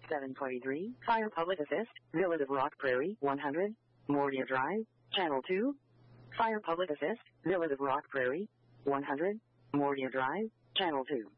723, Fire Public Assist, Village of Rock Prairie, 100, Mordia Drive, Channel 2. Fire Public Assist, Village of Rock Prairie, 100, Mordia Drive, Channel 2.